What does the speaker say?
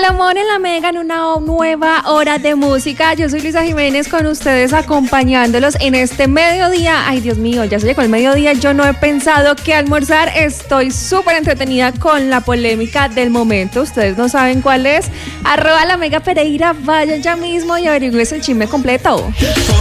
Salomón en la Mega en una nueva hora de música. Yo soy Luisa Jiménez con ustedes acompañándolos en este mediodía. Ay, Dios mío, ya se llegó el mediodía. Yo no he pensado qué almorzar. Estoy súper entretenida con la polémica del momento. Ustedes no saben cuál es. @la Mega Pereira. Vayan ya mismo y averigüen el chisme completo.